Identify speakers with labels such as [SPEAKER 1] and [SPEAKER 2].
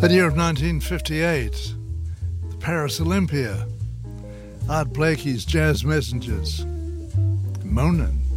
[SPEAKER 1] The year of 1958, the Paris Olympia, Art Blakey's Jazz Messengers, Moanin'.